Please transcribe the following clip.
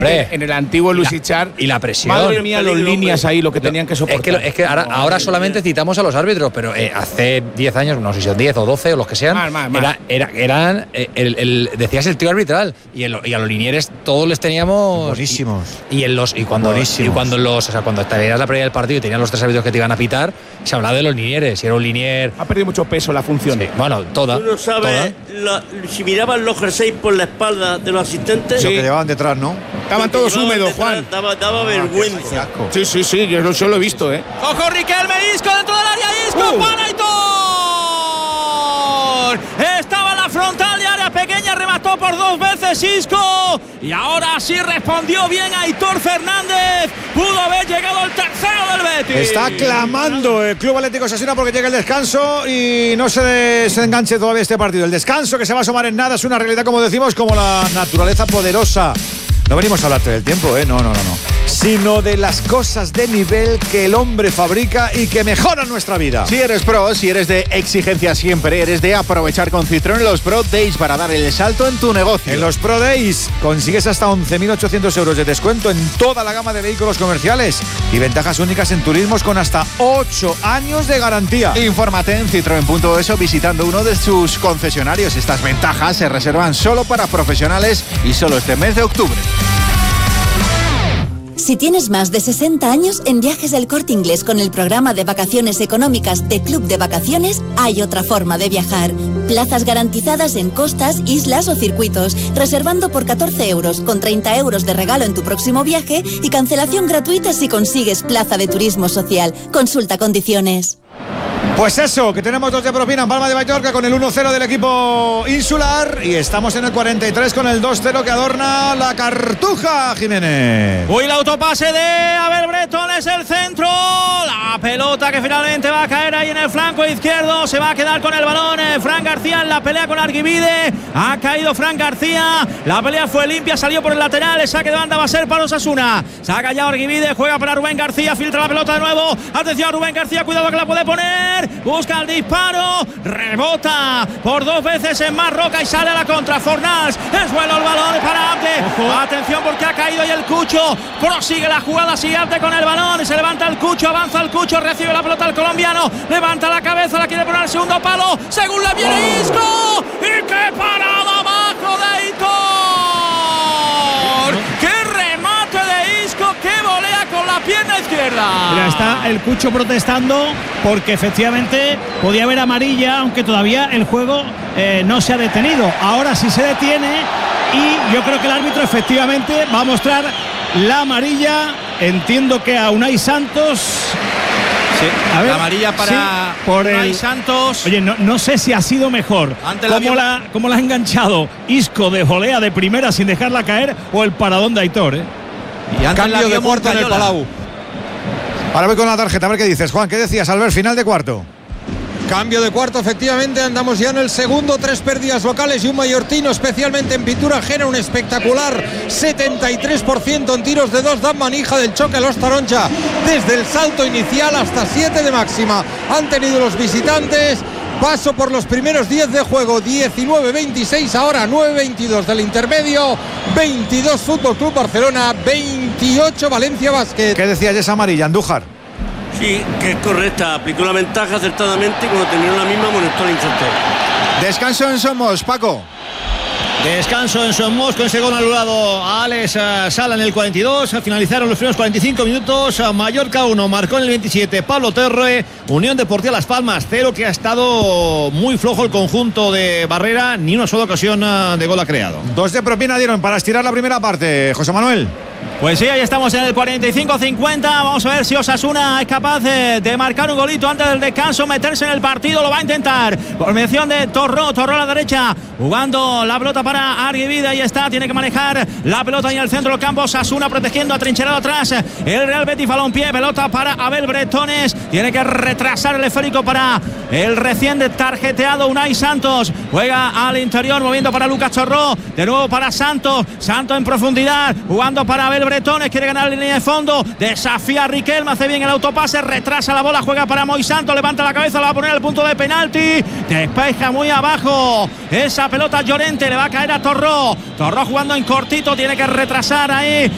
en el antiguo Luis Ichar. Y la presión. Madre mía, los líneas ahí, lo que tenían que soportar. Es que ahora solamente citamos a los árbitros, pero hace 10 años, no sé si son 10 o 12 o los que sean, eran decías el tío arbitral y a los linieres todos les teníamos buenísimos. Cuando te veías la previa del partido y tenían los 3 árbitros que te iban a pitar, se hablaba de los linieres. Si era un linier, ha perdido mucho peso la función. Sí, bueno, toda. Tú no sabes si miraban los jerseys por la espalda de los asistentes. Lo que llevaban detrás, ¿no? Estaban todos húmedos, Juan. Daba vergüenza. Sí, yo lo he visto, Ojo, Riquelme, Isco dentro del área, Isco, para Aitor. Estaba en la frontal de área pequeña, remató por 2 veces Isco. Y ahora sí respondió bien Aitor Fernández. Pudo haber llegado el tercero del Betis. Está clamando el Club Atlético Osasuna porque llega el descanso y no se enganche todavía este partido. El descanso que se va a asomar en nada es una realidad, como decimos, como la naturaleza poderosa. No venimos a hablarte del tiempo, no, sino de las cosas de nivel que el hombre fabrica y que mejoran nuestra vida. Si eres pro, si eres de exigencia siempre, eres de aprovechar con Citroën los Pro Days para dar el salto en tu negocio. En los Pro Days consigues hasta 11.800 euros de descuento en toda la gama de vehículos comerciales y ventajas únicas en turismos con hasta 8 años de garantía. Infórmate en citroen.es o visitando uno de sus concesionarios. Estas ventajas se reservan solo para profesionales y solo este mes de octubre. Si tienes más de 60 años, en Viajes del Corte Inglés con el programa de vacaciones económicas de Club de Vacaciones, hay otra forma de viajar. Plazas garantizadas en costas, islas o circuitos, reservando por 14 euros, con 30 euros de regalo en tu próximo viaje y cancelación gratuita si consigues plaza de turismo social. Consulta condiciones. Pues eso, que tenemos 2 de propina en Palma de Mallorca con el 1-0 del equipo insular y estamos en el 43 con el 2-0 que adorna la Cartuja, Jiménez. Uy, el autopase de Abel Bretones, el centro, la pelota que finalmente va a caer ahí en el flanco izquierdo, se va a quedar con el balón Fran García en la pelea con Arguibide, ha caído Fran García, la pelea fue limpia, salió por el lateral, el saque de banda va a ser para Osasuna, saca ya Arguibide, juega para Rubén García, filtra la pelota de nuevo, atención Rubén García, cuidado que la puede poner, busca el disparo, rebota por 2 veces en Marroca y sale a la contra. Fornals, es bueno el balón para Abde. Atención porque ha caído y el Cucho prosigue la jugada siguiente con el balón. Se levanta el Cucho, avanza el Cucho, recibe la pelota el colombiano, levanta la cabeza, la quiere poner al segundo palo. Según le viene Isco. ¡Y qué parada abajo de Aitor! ¡Qué remate de Isco! ¡Qué volea con la pierna izquierda! Mira, está el Cucho protestando porque efectivamente podía haber amarilla, aunque todavía el juego no se ha detenido. Ahora sí se detiene y yo creo que el árbitro efectivamente va a mostrar la amarilla. Entiendo que a Unai Santos. Sí, a ver, la amarilla para Unai Santos. Oye, no sé si ha sido mejor cómo la ha enganchado Isco de volea de primera sin dejarla caer o el paradón de Aitor. Y cambio de cuarto en el Palau. Ahora voy con la tarjeta, a ver qué dices, Juan. ¿Qué decías, Albert? Final de cuarto. Cambio de cuarto, efectivamente, andamos ya en el segundo, 3 pérdidas locales y un mallorquino, especialmente en pintura ajena, un espectacular 73% en tiros de 2, dan manija del choque a los Taroncha, desde el salto inicial hasta 7 de máxima, han tenido los visitantes. Paso por los primeros 10 de juego, 19-26, ahora 9-22 del intermedio, 22 Fútbol Club Barcelona, 28 Valencia Basket. ¿Qué decía esa amarilla, Andújar? Sí, que es correcta, aplicó la ventaja acertadamente y cuando terminó la misma amonestó al infantil. Descanso en Somos, Paco. Descanso en Somos con ese gol anulado a Alex Sala en el 42. Finalizaron los primeros 45 minutos. Mallorca 1, marcó en el 27 Pablo Terre. Unión Deportiva Las Palmas 0, que ha estado muy flojo el conjunto de Barrera. Ni una sola ocasión de gol ha creado. 2 de propina dieron para estirar la primera parte, José Manuel. Pues sí, ahí estamos en el 45-50. Vamos a ver si Osasuna es capaz de marcar un golito antes del descanso, meterse en el partido. Lo va a intentar por mención de Torró a la derecha, jugando la pelota para Arguibide. Ahí está, tiene que manejar la pelota en el centro del campo. Osasuna protegiendo, atrincherado atrás el Real Betis Balompié. Pelota para Abel Bretones, tiene que retrasar el esférico para el recién tarjeteado Unai Santos. Juega al interior, moviendo para Lucas Torró, de nuevo para Santos en profundidad, jugando para Abel Bretones, quiere ganar la línea de fondo, desafía a Riquelme, hace bien el autopase, retrasa la bola, juega para Moi Santos, levanta la cabeza, la va a poner al punto de penalti, despeja muy abajo esa pelota Llorente, le va a caer a Torró jugando en cortito, tiene que retrasar ahí